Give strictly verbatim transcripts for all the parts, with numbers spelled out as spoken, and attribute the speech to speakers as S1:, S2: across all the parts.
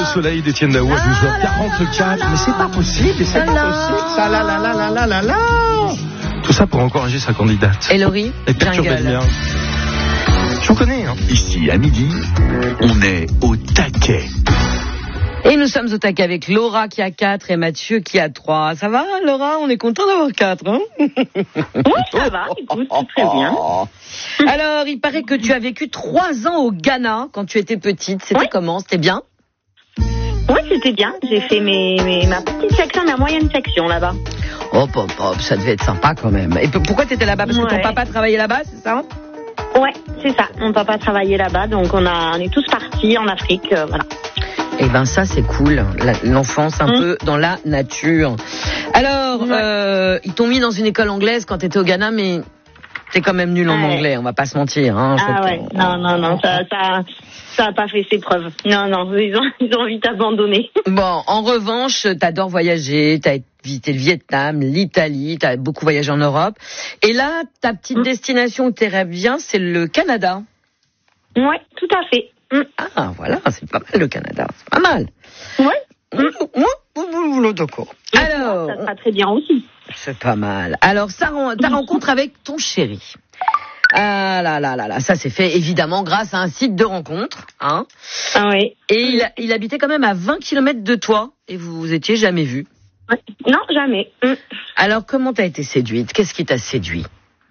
S1: soleil d'Étienne Dao à douze heures quarante-quatre. Mais c'est pas possible, mais c'est pas possible. Ça, là, là, là, là, là, là, là. Tout ça pour encourager sa candidate.
S2: Et Laurie,
S1: et perturber le mien. J'en connais, hein.
S3: Ici, à midi, on est au taquet.
S2: Et nous sommes au taquet avec Laura qui a quatre et Mathieu qui a trois. Ça va, Laura? On est content d'avoir quatre, hein?
S4: Oui, ça va, écoute, très bien.
S2: Alors, il paraît que tu as vécu trois ans au Ghana quand tu étais petite. C'était oui. Comment? C'était bien?
S4: Oui, c'était bien. J'ai fait mes, mes, ma petite section, ma moyenne section là-bas.
S2: Hop, hop, hop, ça devait être sympa quand même. Et pourquoi tu étais là-bas? Parce ouais. que ton papa travaillait là-bas, c'est ça?
S4: Ouais, c'est ça. Mon papa travaillait là-bas, donc on, a, on est tous partis en Afrique, euh, voilà.
S2: Eh ben ça c'est cool, l'enfance un mmh. peu dans la nature. Alors, ouais. euh, ils t'ont mis dans une école anglaise quand t'étais au Ghana, mais t'es quand même nul en ouais. anglais, on va pas se mentir. Hein,
S4: ah ouais, ton... non, non, non, ça, ça, ça a pas fait ses preuves. Non, non, ils ont, ils ont vite abandonné.
S2: Bon, en revanche, t'adores voyager, t'as visité le Vietnam, l'Italie, t'as beaucoup voyagé en Europe. Et là, ta petite mmh. destination où t'aimerais bien, c'est le Canada.
S4: Ouais, tout à fait.
S2: Ah, voilà, c'est pas mal le Canada, c'est pas mal.
S4: Ouais.
S2: Mmh. D'accord. Alors,
S4: ça sera très bien aussi.
S2: C'est pas mal. Alors, ça, ta rencontre avec ton chéri. Ah là là là là, ça s'est fait évidemment grâce à un site de rencontre, hein.
S4: Ah oui.
S2: Et il, il habitait quand même à vingt kilomètres de toi et vous vous étiez jamais vus.
S4: Ouais. Non, jamais. Mmh.
S2: Alors, comment t'as été séduite? Qu'est-ce qui t'a séduit?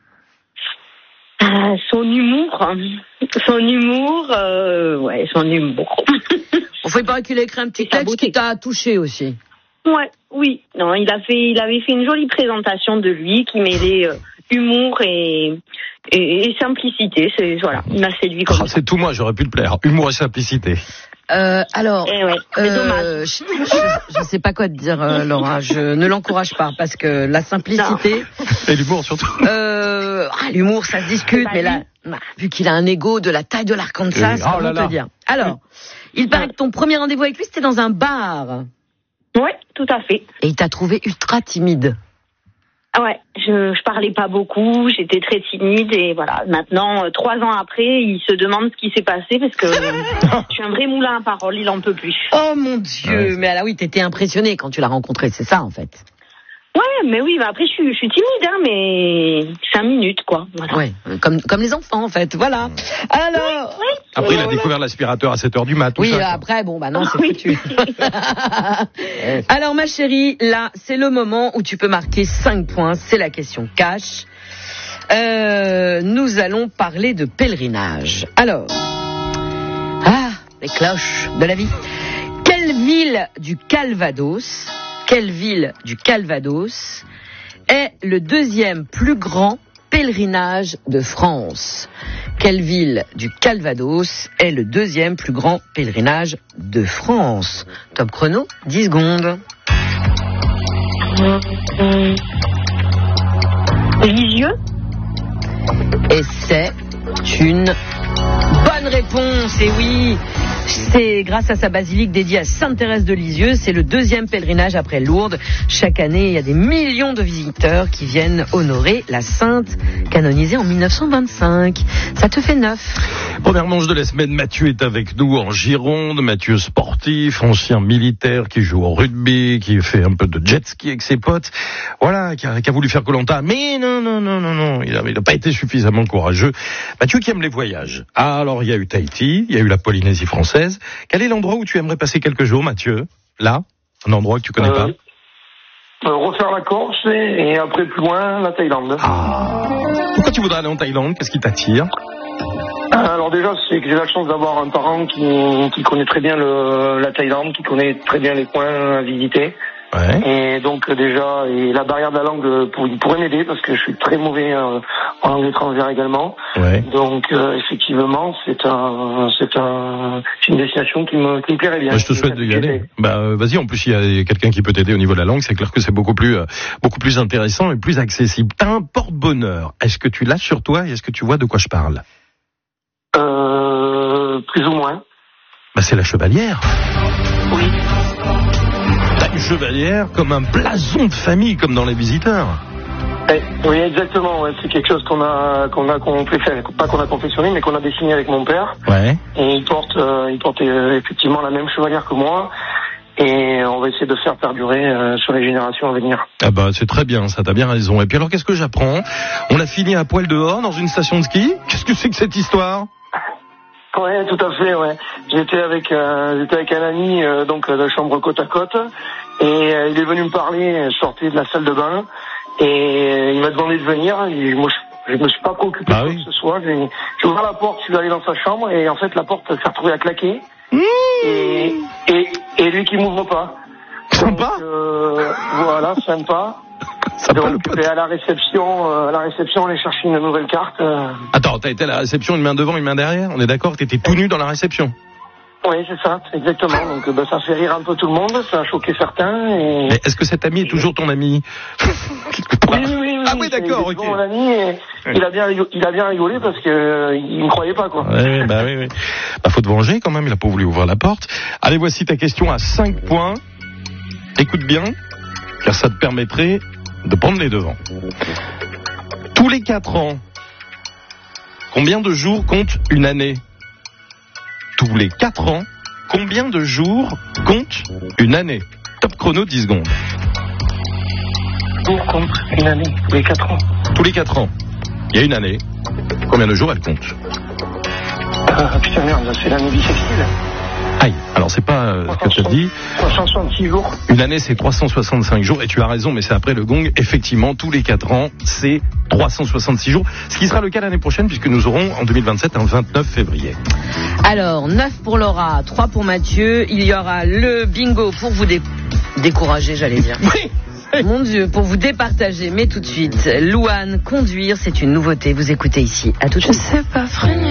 S4: Euh, son humour, son humour, euh, ouais, son humour.
S2: Enfin, il paraît qu'il a écrit un petit texte qui t'a touché aussi.
S4: Ouais, oui. Non, il a fait, il avait fait une jolie présentation de lui qui mêlait euh, humour et, et, et simplicité. C'est voilà, il m'a séduit comme
S1: oh,
S4: ça.
S1: C'est tout moi, j'aurais pu le plaire. Humour et simplicité.
S2: Euh, alors,
S4: eh ouais,
S2: euh, je, je, je sais pas quoi te dire, euh, Laura. Je ne l'encourage pas parce que la simplicité
S1: non. Et l'humour surtout.
S2: Euh, ah, l'humour, ça se discute, mais là, bah, vu qu'il a un ego de la taille de l'Arkansas,
S1: oh
S2: comment te dire. Alors, il paraît que ton premier rendez-vous avec lui, c'était dans un bar.
S4: Oui, tout à fait.
S2: Et il t'a trouvé ultra timide.
S4: Ah ouais, je, je parlais pas beaucoup, j'étais très timide et voilà. Maintenant, euh, trois ans après, il se demande ce qui s'est passé parce que euh, je suis un vrai moulin à parole, il en peut plus.
S2: Oh mon Dieu, ouais. Mais alors oui, t'étais impressionnée quand tu l'as rencontré, c'est ça en fait.
S4: Ouais, mais oui, bah après je suis, je suis timide, hein, mais cinq minutes quoi. Voilà.
S2: Ouais, comme comme les enfants en fait, voilà. Alors.
S4: Oui, oui.
S1: Après, il a découvert l'aspirateur à sept heures du mat.
S2: Oui,
S1: ça,
S2: après, bon, bah non, c'est
S4: oui.
S2: foutu. Alors, ma chérie, là, c'est le moment où tu peux marquer cinq points. C'est la question cash. Euh, nous allons parler de pèlerinage. Alors, ah, les cloches de la vie. Quelle ville du Calvados, quelle ville du Calvados est le deuxième plus grand pèlerinage de France? Quelle ville du Calvados est le deuxième plus grand pèlerinage de France? Top chrono, dix secondes.
S4: Lisieux.
S2: Et c'est une bonne réponse, et oui, c'est grâce à sa basilique dédiée à Sainte-Thérèse de Lisieux. C'est le deuxième pèlerinage après Lourdes. Chaque année, il y a des millions de visiteurs qui viennent honorer la sainte canonisée en mille neuf cent vingt-cinq. Ça te fait neuf.
S1: Première manche de la semaine, Mathieu est avec nous en Gironde. Mathieu sportif, ancien militaire qui joue au rugby, qui fait un peu de jet ski avec ses potes. Voilà, qui a, qui a voulu faire Koh-Lanta. Mais non, non, non, non, non, il n'a il a pas été suffisamment courageux. Mathieu qui aime les voyages. Ah, alors il y a eu Tahiti, il y a eu la Polynésie française. Quel est l'endroit où tu aimerais passer quelques jours, Mathieu? Là, un endroit que tu connais euh,
S5: pas euh, Refaire la Corse et, et après plus loin, la Thaïlande.
S1: Ah. Pourquoi tu voudrais aller en Thaïlande? Qu'est-ce qui t'attire?
S5: Alors déjà, c'est que j'ai la chance d'avoir un parent qui, qui connaît très bien le, la Thaïlande, qui connaît très bien les coins à visiter.
S1: Ouais.
S5: Et donc déjà, et la barrière de la langue pour, il pourrait m'aider parce que je suis très mauvais euh, en langue étrangère également.
S1: Ouais.
S5: Donc euh, effectivement, c'est un, c'est un, c'est une destination qui me, qui me plairait bien.
S1: Bah, je te souhaite d'y aller. Bah euh, vas-y. En plus, il y a quelqu'un qui peut t'aider au niveau de la langue. C'est clair que c'est beaucoup plus, euh, beaucoup plus intéressant et plus accessible. T'as un porte-bonheur. Est-ce que tu l'as sur toi et est-ce que tu vois de quoi je parle?
S5: Euh, plus ou moins.
S1: Bah c'est la chevalière.
S5: Oui.
S1: T'as une chevalière comme un blason de famille, comme dans Les Visiteurs.
S5: Eh, oui, exactement. Ouais. C'est quelque chose qu'on a, qu'on a, qu'on fait, pas qu'on a confectionné, mais qu'on a dessiné avec mon père.
S1: Ouais.
S5: Et il porte, euh, il porte euh, effectivement la même chevalière que moi. Et on va essayer de faire perdurer euh, sur les générations à venir.
S1: Ah bah c'est très bien, ça, t'as bien raison. Et puis alors qu'est-ce que j'apprends? On a fini à poil dehors dans une station de ski. Qu'est-ce que c'est que cette histoire?
S5: Ouais, tout à fait, ouais. J'étais avec, euh, j'étais avec un ami, euh, donc de chambre côte à côte, et euh, il est venu me parler, je sortais de la salle de bain, et il m'a demandé de venir, et moi je, je me suis pas préoccupé
S1: bah
S5: de
S1: oui.
S5: quoi que ce soit, j'ai, j'ai ouvert la porte, je suis allé dans sa chambre, et en fait la porte s'est retrouvée à claquer, mmh. et, et, et lui qui m'ouvre pas.
S1: Sympa.
S5: Donc, euh, voilà, sympa.
S1: Sympa.
S5: Donc, à la réception, euh, à la réception, on est chercher une nouvelle carte. Euh...
S1: Attends, t'as été à la réception, une main devant, une main derrière? On est d'accord, t'étais tout nu dans la réception?
S5: Oui, c'est ça, exactement. Donc, bah, ça fait rire un peu tout le monde, ça a choqué certains. Et...
S1: Mais est-ce que cet ami est toujours ton ami?
S5: Oui, oui, oui.
S1: Ah oui, d'accord, ok.
S5: Mon ami, et oui. il a bien, rigolé, il a bien rigolé parce que euh, il me croyait pas, quoi.
S1: Ouais, bah oui, oui. Bah, faut te venger quand même. Il a pas voulu ouvrir la porte. Allez, voici ta question à cinq points. Écoute bien, car ça te permettrait de prendre les devants. Tous les quatre ans, combien de jours compte une année? Tous les quatre ans, combien de jours compte une année? Top chrono, dix secondes.
S5: Pour compte une année, tous les quatre ans.
S1: Tous les quatre ans. Il y a une année. Combien de jours elle compte?
S5: Ah putain merde, c'est l'année bissextile.
S1: Aïe, alors c'est pas euh, ce que tu as dit.
S5: trois cent soixante-six jours.
S1: Une année, c'est trois cent soixante-cinq jours. Et tu as raison, mais c'est après le gong. Effectivement, tous les quatre ans, c'est trois cent soixante-six jours. Ce qui sera le cas l'année prochaine, puisque nous aurons en deux mille vingt-sept un vingt-neuf février.
S2: Alors, neuf pour Laura, trois pour Mathieu. Il y aura le bingo pour vous dé- décourager, j'allais dire.
S1: Oui.
S2: Mon Dieu, pour vous départager. Mais tout de suite, Louane, conduire, c'est une nouveauté. Vous écoutez ici. À tout de suite.
S6: Je sais pas freiner.